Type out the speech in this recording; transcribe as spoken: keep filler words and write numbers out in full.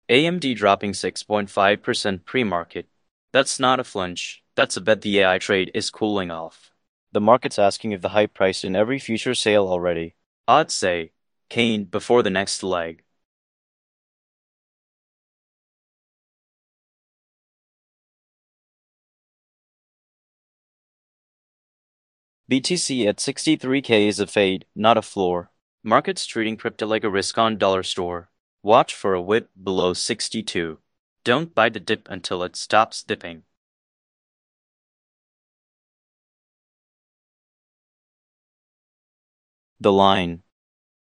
A M D dropping six point five percent pre-market. That's not a flinch. That's a bet the A I trade is cooling off. The market's asking if the hype priced in every future sale already. I'd say, Kane before the next leg. B T C at sixty-three K is a fade, not a floor. Market's treating crypto like a risk-on dollar store. Watch for a whip below sixty-two. Don't buy the dip until it stops dipping. The line.